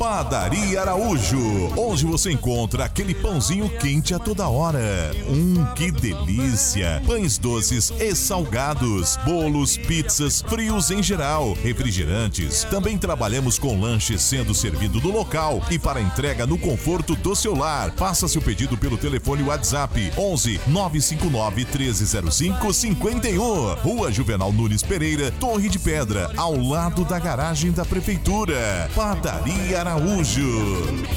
Padaria Araújo, onde você encontra aquele pãozinho quente a toda hora. Que delícia! Pães doces e salgados, bolos, pizzas, frios em geral, refrigerantes. Também trabalhamos com lanches sendo servido no local e para entrega no conforto do seu lar. Faça seu pedido pelo telefone WhatsApp 11 959 1305 51. Rua Juvenal Nunes Pereira, Torre de Pedra, ao lado da garagem da Prefeitura. Padaria Araújo.